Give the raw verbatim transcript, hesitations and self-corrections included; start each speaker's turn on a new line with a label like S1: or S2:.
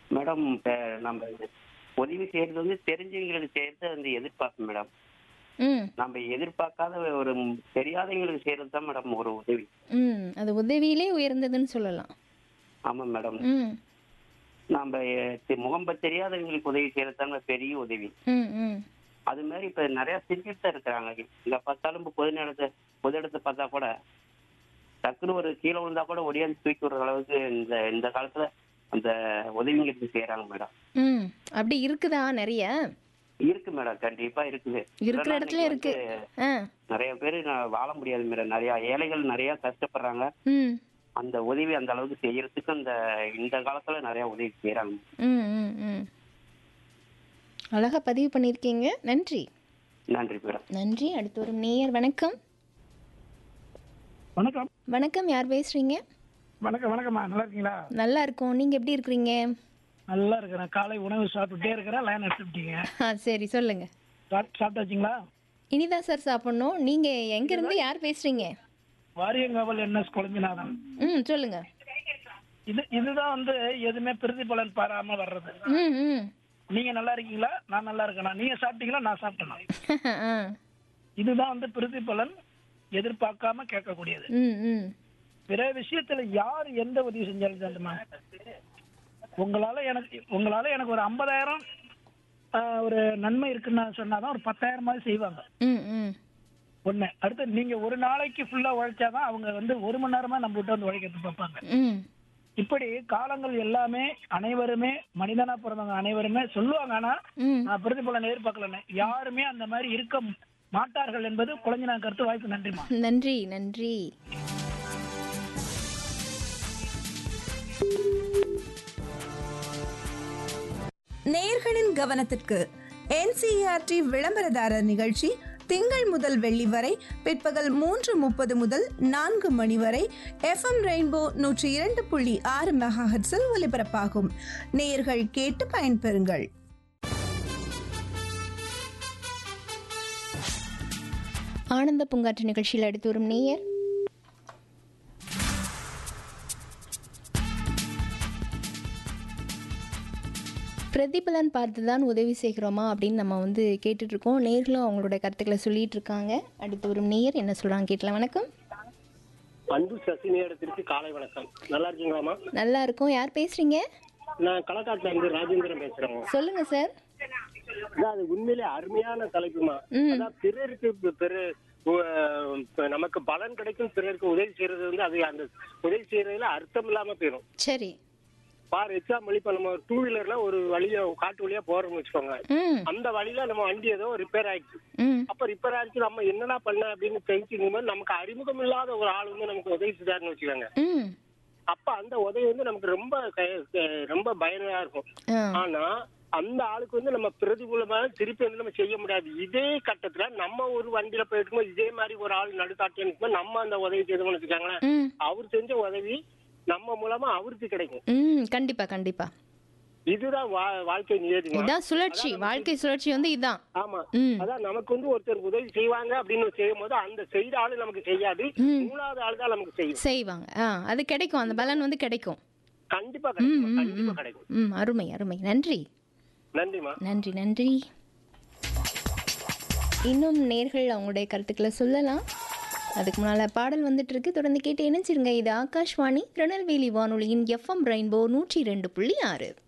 S1: Madam இப்ப நம்ம உதவி செய்யறது வந்து தெரிஞ்சவங்களுக்கு செய்யறது வந்து எதிர்பார்ப்போம் மேடம்.
S2: ம்.
S1: நம்ம எதிர்பார்க்காத ஒரு ம்- தெரியாதவங்களுக்கு செய்யறது தான் மேடம் ஒரு உதவி.
S2: ம். அது உதவியிலே உயர்ந்ததுன்னு சொல்லலாம்.
S1: ஆமா மேடம்.
S2: ம்.
S1: நம்ம எ- தெ- முகம் ப- தெரியாதவங்களுக்கு உதவி செய்யறது தாங்க பெரிய உதவி.
S2: ம். ம்.
S1: அது மாதிரி இப்ப நிறைய செஞ்சுட்டு தான் இருக்கிறாங்க. இங்க பார்த்தாலும் இப்ப பொது இடத்த பொது இடத்தை பார்த்தா கூட டக்குன்னு ஒரு கீழே விழுந்தா கூட ஒடியாந்து தூக்கி விடுற அளவுக்கு இந்த இந்த காலத்துல அந்த உதவிங்களுக்கு செய்யறாங்க மேடம்.
S2: ம். அப்படி இருக்குதா நெறைய?
S1: இருக்கு மேடம், கண்டிப்பா இருக்குது.
S2: இருக்கிற
S1: இதெல்லாம்
S2: இடத்துல
S1: இன்னைக்கு
S2: இருக்கு.
S1: வந்து
S2: ஆ.
S1: நிறைய பேர் வாழ முடியாது மேடம். நிறைய ஏழைகள் நிறைய கஷ்டப்படுறாங்க.
S2: ம்.
S1: அந்த உதவி அந்த அளவுக்கு செய்யறதுக்கு அந்த இந்த காலத்துல நிறைய உதவி செய்யறாங்க.
S2: ம். ம். ம். அழகா பதிவு பண்ணியிருக்கீங்க. நன்றி.
S1: நன்றி மேடம்.
S2: நன்றி. அடுத்து வரும் நேயர் வணக்கம்.
S3: வணக்கம்.
S2: வணக்கம். யார் பேசுறீங்க?
S3: வணக்கம் வணக்கம்மா, நல்லா இருக்கீங்களா?
S2: நல்லா இருக்கோம். நீங்க எப்படி இருக்கிறீங்க?
S3: நல்லா இருக்கிறேன். காலை உணவு சாப்பிட்டுட்டே இருக்கிறேன். லைன் எடுத்துட்டீங்க.
S2: ஆ சரி சொல்லுங்க.
S3: சாப்பிட்டு சாப்பிட்டாச்சுங்களா?
S2: இனிதான் சார் சாப்பிடணும். நீங்க எங்க இருந்து யார் பேசுறீங்க?
S3: வாரியங்காவல் என்எஸ் குழம்பினாதான்.
S2: ம் சொல்லுங்க.
S3: இது இதுதான் வந்து எதுவுமே பிரதிபலன் பாராம வர்றது.
S2: ம். ம்.
S3: நீங்க நல்லா இருக்கீங்களா, நான் நல்லா இருக்கேனா, நீங்க சாப்பிட்டீங்களா, நான் சாப்பிட்டேனா,
S2: ஆ.
S3: இதுதான் வந்து பிரதிபலன் எதிர்பார்க்காம கேட்கக்கூடியது.
S2: ம். ம்.
S3: பிற விஷயத்துல யார் எந்த உதவி செஞ்சாலும் சொல்லுமா, உங்களால எனக்கு உங்களால எனக்கு ஒரு ஐம்பதாயிரம் ஆஹ், ஒரு நன்மை இருக்குன்னு சொன்னாதான் ஒரு பத்தாயிரமாவது செய்வாங்க.
S2: ம். ம்.
S3: ஒண்ணு. அடுத்து நீங்க ஒரு நாளைக்கு ஃபுல்லா உழைச்சாதான் அவங்க வந்து ஒரு மணி நேரமா நம்ம கிட்ட வந்து உழைக்கிறது பார்ப்பாங்க.
S2: ம்.
S3: இப்படி காலங்கள் எல்லாமே அனைவருமே மனிதனா பிறந்தவங்க அனைவருமே சொல்லுவாங்க. ஆனா
S2: ம்.
S3: நான் பிரதிபலன் எதிர்பார்க்கலன்னு யாருமே அந்த மாதிரி இருக்க மாட்டார்கள் என்பது குழந்தை கருத்து. வாய்ப்பு. நன்றிமா.
S2: நன்றி நன்றி.
S4: நேயர்களின் கவனத்திற்கு என்சிஇஆர்டி விளம்பரதாரர் நிகழ்ச்சி திங்கள் முதல் வெள்ளி வரை பிற்பகல் மூன்று முப்பது முதல் நான்கு மணி வரை எஃப்எம் ரெயின்போ நூற்றி இரண்டு புள்ளி ஆறு மெகாஹெர்ட்ஸில் ஒலிபரப்பாகும். நேயர்கள் கேட்டு பயன்பெறுங்கள்.
S2: ஆனந்த பூங்காற்று நிகழ்ச்சியில் அடுத்து வரும் நேயர். பிரதிபலன் பார்த்து தான் உதவி செய்கிறோமா அப்படின்னு நம்ம வந்து கேட்டுட்டு இருக்கோம். நேர்களும் அவங்களோட கருத்துக்களை சொல்லிட்டு இருக்காங்க. அடுத்து வரும் நேயர் என்ன சொல்றாங்க கேட்கலாம். வணக்கம்.
S5: அன்பு சசினியிடத்திற்கு காலை வணக்கம். நல்லா இருக்கீங்களாமா?
S2: நல்லா இருக்கும். யார் பேசுறீங்க?
S5: நான் களக்காட்டுல இருந்து ராஜேந்திரன் பேசுறேன்.
S2: சொல்லுங்க சார்.
S5: அதான் அது உண்மையிலே அருமையான தலைப்புமா.
S2: ம்.
S5: அதான் பிறருக்கு பி- பிற உ- இப்ப நமக்கு பலன் கிடைக்கும், பிறருக்கு உதவி செய்யறது வந்து அது அந்த உதவி செய்யறதுல அர்த்தம் இல்லாம போயிடும்.
S2: சரி.
S5: ஃபார் எக்ஸாம்பிள் இப்ப நம்ம டூ வீலர்ல ஒரு வழியா காட்டு வழியா போறோம்னு வச்சுக்கோங்க.
S2: ம்.
S5: அந்த வழியில நம்ம வண்டி ஏதோ ரிப்பேர் ஆயிடுச்சு.
S2: ம்.
S5: அப்ப ரிப்பேர் ஆயிடுச்சு, நம்ம என்னடா பண்ண அப்படின்னு தெரிஞ்சுக்கும் போது நமக்கு அறிமுகம் இல்லாத ஒரு ஆள் வந்து நமக்கு உதவி செய்தாருன்னு வச்சுக்கோங்க.
S2: ம்.
S5: அப்ப அந்த உதவி வந்து நமக்கு ரொம்ப க- க- ரொம்ப பயனுள்ளதா இருக்கும்.
S2: ஆ.
S5: ஆனா அந்த ஆளுக்கு வந்து நம்ம பிரதிகூலமா திருப்பி வந்து நம்ம செய்ய முடியாது. இதே கட்டத்துல நம்ம ஒரு வண்டியில போயிட்டு இருக்கும்போது இதே மாதிரி ஒரு ஆள் நடுக்காட்டு இருக்கும்போது நம்ம அந்த உதவி செய்தோம்னு வச்சுக்காங்களேன்,
S2: ம்.
S5: அவர் செஞ்ச உதவி நம்ம மூலமா அவருக்கு கிடைக்கும்.
S2: ம். கண்டிப்பா கண்டிப்பா.
S5: இதுதான் வா- வாழ்க்கை நியதிமா.
S2: இதான் சுழற்சி. வாழ்க்கை சுழற்சி வந்து இதான்.
S5: ஆமா.
S2: ம்.
S5: அதான் நமக்கு வந்து ஒருத்தர் உதவி செய்வாங்க அப்படின்னு செய்யும் போது அந்த செய்த ஆளு நமக்கு செய்யாது,
S2: ம்.
S5: மூணாவது ஆளு தான் நமக்கு செய்யும்.
S2: செய்வாங்க. ஆ அது கிடைக்கும். அந்த பலன் வந்து கிடைக்கும்.
S5: கண்டிப்பா
S2: ம்.
S5: கிடைக்கும்,
S2: ம்.
S5: கண்டிப்பா
S2: ம்.
S5: கிடைக்கும்.
S2: ம். அருமை அருமை. நன்றி
S5: நன்றிமா.
S2: நன்றி நன்றி. இன்னும் நேர்கள் அவங்களுடைய கருத்துக்களை சொல்லலாம். அதுக்கு முன்னால் பாடல் வந்துட்டு இருக்கு. தொடர்ந்து கேட்டு இணைச்சிருங்க. இது ஆகாஷ்வாணி திருநெல்வேலி வானொலியின் எஃப்எம் ரெயின்போ நூற்றி ரெண்டு புள்ளி ஆறு.